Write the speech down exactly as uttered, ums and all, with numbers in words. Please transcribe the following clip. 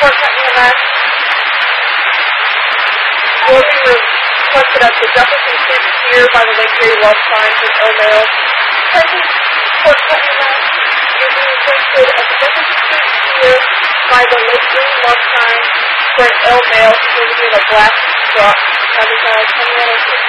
Shortcut E M S will be requested at the Jefferson Street Pier by the Lake Erie Love Sign for Ill Male. Present Shortcut E M S will be requested at the Jefferson Street Pier by the Lake Erie Love Sign for an Ill Male who will be in a black truck.